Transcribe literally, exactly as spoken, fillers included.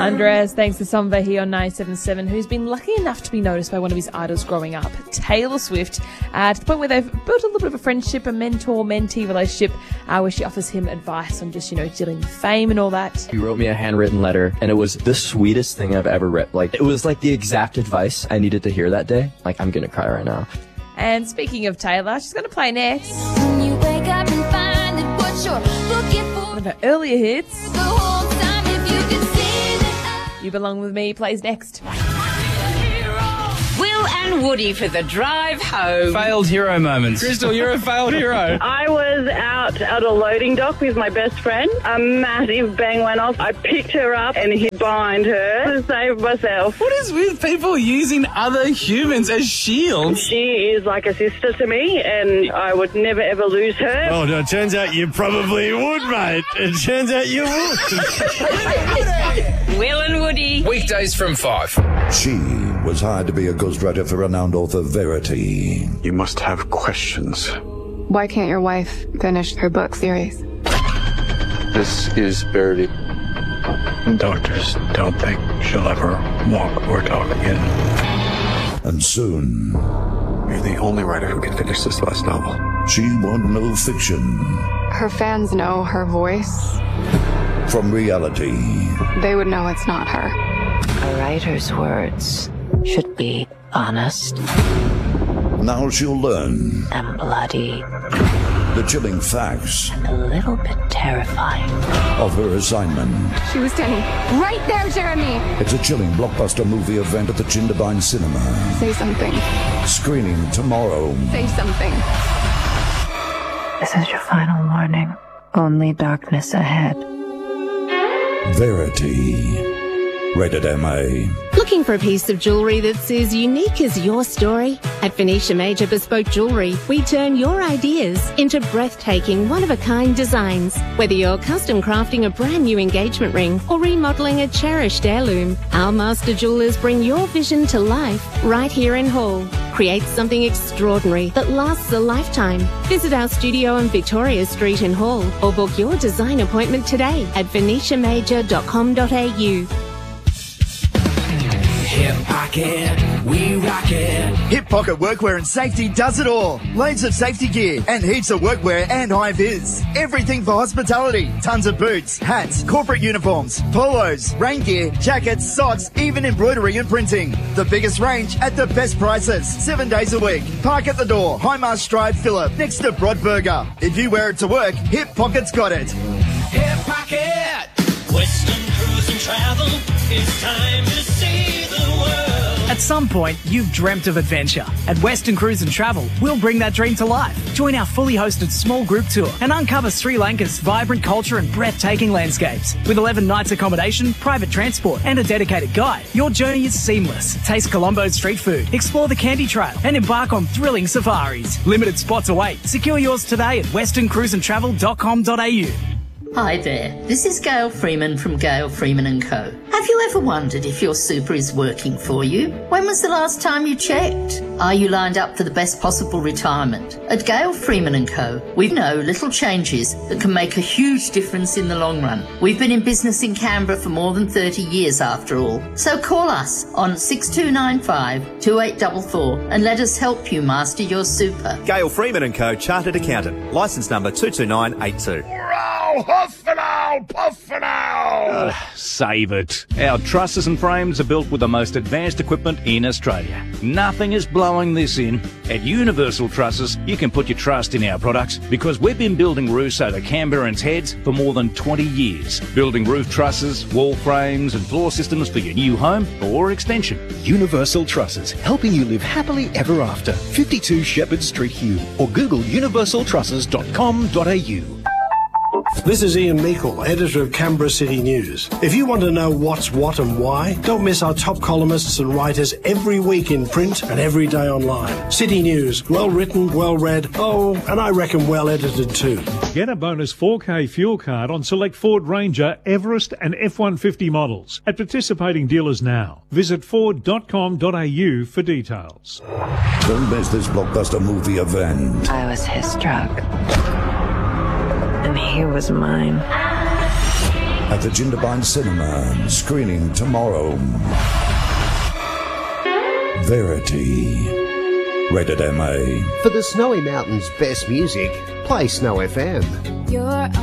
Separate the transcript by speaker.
Speaker 1: Andres, thanks to Somva here on nine seven seven, who's been lucky enough to be noticed by one of his idols growing up, Taylor Swift, uh, to the point where they've built a little bit of a friendship, a mentor-mentee relationship, uh, where she offers him advice on just, you know, dealing with fame and all that.
Speaker 2: He wrote me a handwritten letter, and it was the sweetest thing I've ever read. Like, it was like the exact advice I needed to hear that day. Like, I'm gonna cry right now.
Speaker 1: And speaking of Taylor, she's going to play next
Speaker 3: When you wake up and find that what you're looking for
Speaker 1: one of her earlier hits.
Speaker 3: the whole time, if you could see that
Speaker 1: You Belong With Me plays next.
Speaker 4: Will and Woody for the drive home.
Speaker 5: Failed hero moments.
Speaker 6: Crystal, you're a failed hero.
Speaker 7: I was out at a loading dock with my best friend. A massive bang went off. I picked her up and hid behind her to save myself.
Speaker 6: What is with people using other humans as shields?
Speaker 7: She is like a sister to me, and I would never ever lose her.
Speaker 8: Oh, no, it turns out you probably would, mate. It turns out you would.
Speaker 4: Will and Woody.
Speaker 5: Weekdays from five.
Speaker 9: She was hired to be a ghostwriter for renowned author Verity.
Speaker 10: You must have questions.
Speaker 11: Why can't your wife finish her book series?
Speaker 10: This is Verity. Doctors don't think she'll ever walk or talk again.
Speaker 9: And soon,
Speaker 10: You're the only writer who can finish this last novel.
Speaker 9: she won't know fiction
Speaker 11: Her fans know her voice.
Speaker 9: from reality.
Speaker 11: They would know it's not her.
Speaker 4: A writer's words should be honest
Speaker 9: Now she'll learn
Speaker 4: and bloody,
Speaker 9: the chilling facts
Speaker 4: a little bit terrifying.
Speaker 9: of her assignment.
Speaker 11: She was standing right there, Jeremy.
Speaker 9: It's a chilling blockbuster movie event at the Jindabyne Cinema.
Speaker 11: Say something.
Speaker 9: Screening tomorrow.
Speaker 11: Say something.
Speaker 4: This is your final warning. Only darkness ahead.
Speaker 9: Verity. Rated M A.
Speaker 12: Looking for a piece of jewellery that's as unique as your story? At Venetia Major Bespoke Jewellery, we turn your ideas into breathtaking, one-of-a-kind designs. Whether you're custom crafting a brand new engagement ring or remodelling a cherished heirloom, our master jewellers bring your vision to life right here in Hull. Create something extraordinary that lasts a lifetime. Visit our studio on Victoria Street in Hull or book your design appointment today at venetia major dot com dot a u.
Speaker 13: Hip Pocket, we rock it. Hip Pocket Workwear and Safety does it all. Loads of safety gear and heaps of workwear and high-vis. Everything for hospitality. Tons of boots, hats, corporate uniforms, polos, rain gear, jackets, socks, even embroidery and printing. The biggest range at the best prices. Seven days a week. Park at the door. Highmast Drive, Phillip, next to Broadburger. If you wear it to work, Hip Pocket's got it.
Speaker 14: Hip Pocket, Western Cruise and Travel. It's time to see the world.
Speaker 15: At some point, you've dreamt of adventure. At Western Cruise and Travel, we'll bring that dream to life. Join our fully hosted small group tour and uncover Sri Lanka's vibrant culture and breathtaking landscapes. With eleven nights accommodation, private transport, and a dedicated guide, your journey is seamless. Taste Colombo's street food, explore the Candy Trail, and embark on thrilling safaris. Limited spots await. Secure yours today at western cruise and travel dot com dot a u.
Speaker 16: Hi there, this is Gail Freeman from Gail Freeman and Co. Have you ever wondered if your super is working for you? When was the last time you checked? Are you lined up for the best possible retirement? At Gail Freeman and Co, we know little changes that can make a huge difference in the long run. We've been in business in Canberra for more than thirty years after all. So call us on six two nine five, two eight four four and let us help you master your super.
Speaker 17: Gail Freeman and Co, Chartered Accountant, licence number two two nine eight two.
Speaker 8: Huff and owl, puff and owl.
Speaker 18: Uh, save it. Our trusses and frames are built with the most advanced equipment in Australia. Nothing is blowing this in. At Universal Trusses, you can put your trust in our products because we've been building roofs over Canberrans' heads for more than twenty years. Building roof trusses, wall frames and floor systems for your new home or extension.
Speaker 19: Universal Trusses, helping you live happily ever after. fifty-two Shepherd Street, Hume, or Google universal trusses dot com dot a u.
Speaker 20: This is Ian Meikle, editor of Canberra City News. If you want to know what's what and why, don't miss our top columnists and writers every week in print and every day online. City News, well written, well read, oh, and I reckon well edited too.
Speaker 21: Get a bonus four K fuel card on select Ford Ranger, Everest and F one fifty models at participating dealers now. Visit ford dot com dot a u for details.
Speaker 9: Don't miss this blockbuster movie event.
Speaker 4: I was his drug. And he was mine.
Speaker 9: at the Jindabyne Cinema, screening tomorrow. Verity. Rated M A.
Speaker 2: For the Snowy Mountains' best music, play Snow F M.
Speaker 3: You're